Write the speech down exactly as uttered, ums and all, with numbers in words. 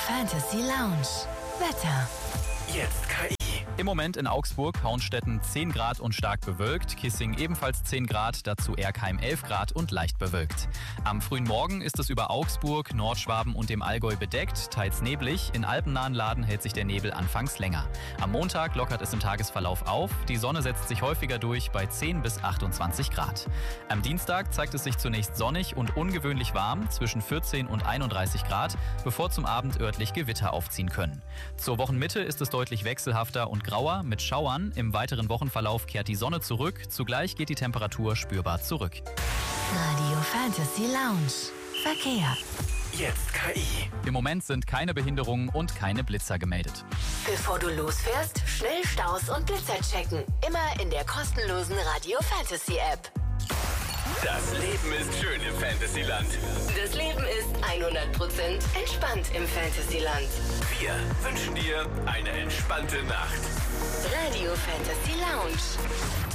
Fantasy Lounge. Wetter. Jetzt K I. Im Moment in Augsburg, Hauenstetten zehn Grad und stark bewölkt, Kissing ebenfalls zehn Grad, dazu Erkheim elf Grad und leicht bewölkt. Am frühen Morgen ist es über Augsburg, Nordschwaben und dem Allgäu bedeckt, teils neblig. In alpennahen Laden hält sich der Nebel anfangs länger. Am Montag lockert es im Tagesverlauf auf, die Sonne setzt sich häufiger durch bei zehn bis achtundzwanzig Grad. Am Dienstag zeigt es sich zunächst sonnig und ungewöhnlich warm, zwischen vierzehn und einunddreißig Grad, bevor zum Abend örtlich Gewitter aufziehen können. Zur Wochenmitte ist es deutlich wechselhafter und grauer mit Schauern. Im weiteren Wochenverlauf kehrt die Sonne zurück. Zugleich geht die Temperatur spürbar zurück. Radio Fantasy Lounge. Verkehr. Jetzt K I. Im Moment sind keine Behinderungen und keine Blitzer gemeldet. Bevor du losfährst, schnell Staus und Blitzer checken. Immer in der kostenlosen Radio Fantasy App. Das Leben ist schön im Fantasyland. Das Leben ist hundert Prozent entspannt im Fantasyland. Wir wünschen dir eine entspannte Nacht. Radio Fantasy Lounge.